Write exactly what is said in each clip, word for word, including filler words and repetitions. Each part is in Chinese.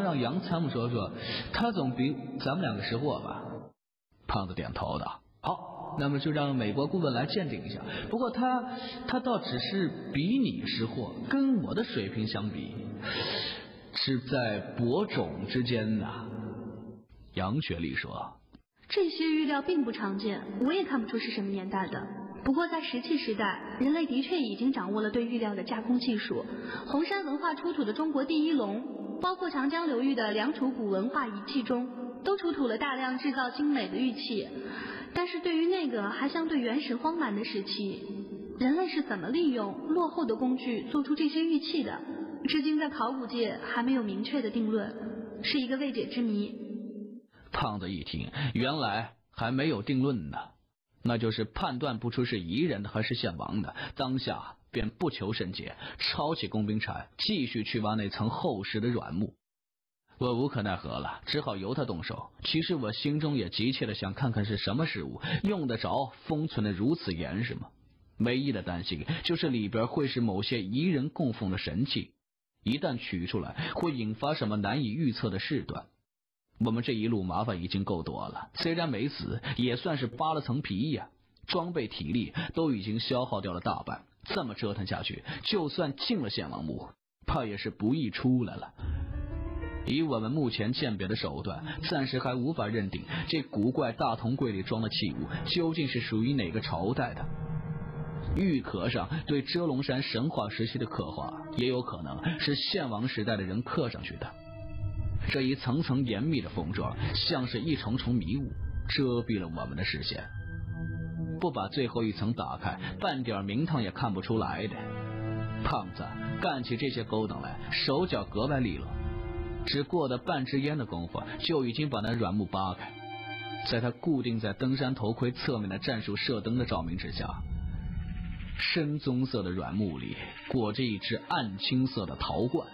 让杨参谋说说，他总比咱们两个识货吧？ 胖子点头的。 好，那么就让美国顾问来鉴定一下。不过他他倒只是比你识货，跟我的水平相比，是在伯仲之间呐。 杨雪丽说， 这些玉料并不常见，我也看不出是什么年代的。不过在石器时代，人类的确已经掌握了对玉料的加工技术。红山文化出土的中国第一龙，包括长江流域的良渚古文化遗器中，都出土了大量制造精美的玉器。但是对于那个还相对原始荒蛮的时期，人类是怎么利用落后的工具做出这些玉器的，至今在考古界还没有明确的定论，是一个未解之谜。 胖子一听，原来还没有定论呢，那就是判断不出是彝人的还是献王的，当下便不求甚解，抄起工兵铲继续去挖那层厚实的软木。我无可奈何了，只好由他动手。其实我心中也急切的想看看是什么事物，用得着封存的如此严实吗？唯一的担心就是里边会是某些彝人供奉的神器，一旦取出来会引发什么难以预测的事端。我们这一路麻烦已经够多了，虽然没死，也算是扒了层皮呀。装备体力都已经消耗掉了大半，这么折腾下去，就算进了献王墓，怕也是不易出来了。以我们目前鉴别的手段，暂时还无法认定这古怪大铜柜里装的器物究竟是属于哪个朝代的。玉壳上对遮龙山神话时期的刻画，也有可能是献王时代的人刻上去的。这一层层严密的封装，像是一重重迷雾，遮蔽了我们的视线。不把最后一层打开，半点名堂也看不出来的。胖子干起这些勾当来，手脚格外利落。只过了半支烟的功夫，就已经把那软木扒开。在他固定在登山头盔侧面的战术射灯的照明之下，深棕色的软木里裹着一只暗青色的陶罐。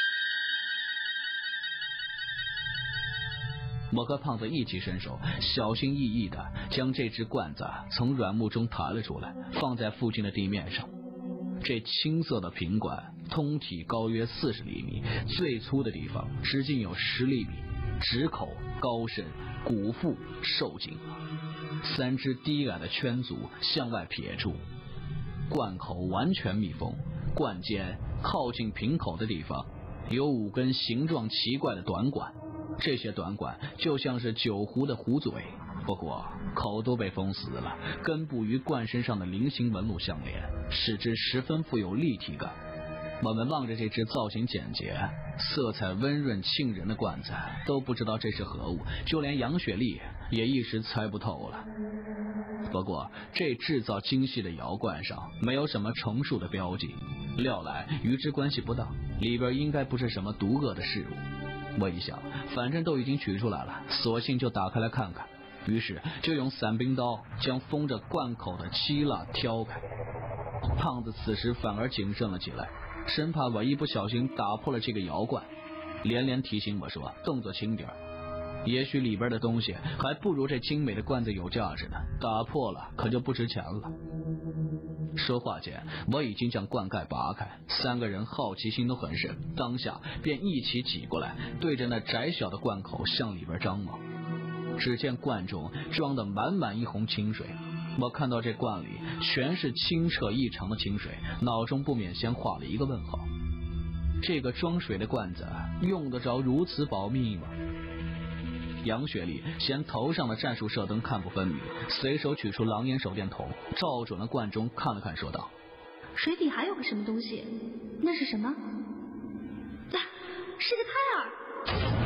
我和胖子一起伸手，小心翼翼地将这只罐子从软木中弹了出来，放在附近的地面上。这青色的瓶管通体高约四十厘米，最粗的地方直径有十厘米，直口、高深、鼓腹、受颈，三只低矮的圈足向外撇出，罐口完全密封，罐尖靠近瓶口的地方有五根形状奇怪的短管，这些短管就像是酒壶的壶嘴，不过口都被封死了，根部与罐身上的菱形纹路相连，使之十分富有立体感。我们望着这只造型简洁、色彩温润沁人的罐子，都不知道这是何物，就连杨雪丽也一时猜不透了。不过这制造精细的窑罐上没有什么成数的标记，料来与之关系不大，里边应该不是什么毒恶的事物。我一想，反正都已经取出来了，索性就打开来看看。于是就用伞兵刀将封着罐口的漆蜡挑开。胖子此时反而谨慎了起来，生怕我一不小心打破了这个窑罐，连连提醒我说动作轻点，也许里边的东西还不如这精美的罐子有价值呢，打破了可就不值钱了。说话间，我已经将罐盖拔开，三个人好奇心都很深，当下便一起挤过来，对着那窄小的罐口向里边张望。只见罐中装的满满一泓清水，我看到这罐里全是清澈异常的清水，脑中不免先画了一个问号。这个装水的罐子用得着如此保密吗？杨雪丽嫌头上的战术射灯看不分明，随手取出狼眼手电筒，照准了罐中看了看，说道： 水底还有个什么东西？那是什么？啊，是个胎儿！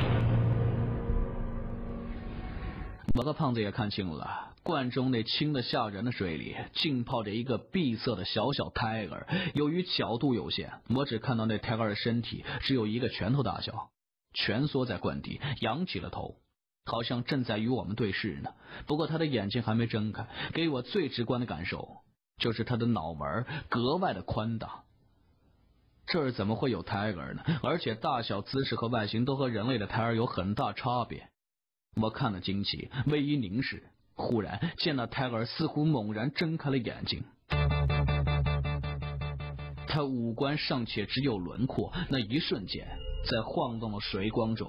我和胖子也看清了，罐中那清的吓人的水里浸泡着一个碧色的小小胎儿。由于角度有限，我只看到那胎儿的身体只有一个拳头大小，蜷缩在罐底，仰起了头，好像正在与我们对视呢。不过他的眼睛还没睁开，给我最直观的感受就是他的脑门格外的宽大。这儿怎么会有胎儿呢？而且大小、姿势和外形都和人类的胎儿有很大差别。我看了惊奇，微一凝视，忽然见那胎儿似乎猛然睁开了眼睛。他五官尚且只有轮廓，那一瞬间在晃动的水光中